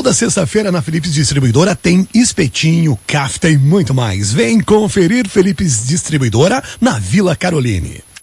Toda sexta-feira na Philips Distribuidora tem espetinho, kafta e muito mais. Vem conferir Philips Distribuidora na Vila Caroline.